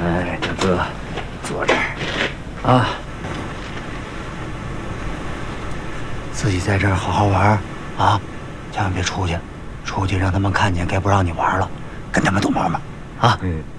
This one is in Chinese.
哎，大哥，坐这儿啊，自己在这儿好好玩啊，千万别出去，出去让他们看见，该不让你玩了，跟他们躲猫猫啊。